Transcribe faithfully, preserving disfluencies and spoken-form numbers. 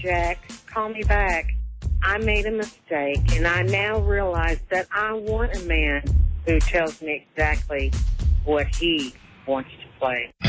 Jack. Call me back. I made a mistake, and I now realize that I want a man who tells me exactly what he wants to play.